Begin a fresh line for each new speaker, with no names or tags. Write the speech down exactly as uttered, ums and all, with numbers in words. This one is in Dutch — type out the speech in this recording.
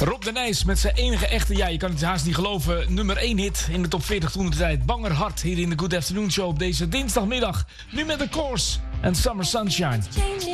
Rob de Nijs met zijn enige echte, ja, je kan het haast niet geloven, nummer één hit in de top veertig toen de tijd. Banger hard hier in de Good Afternoon Show op deze dinsdagmiddag. Nu met de Course en Summer Sunshine.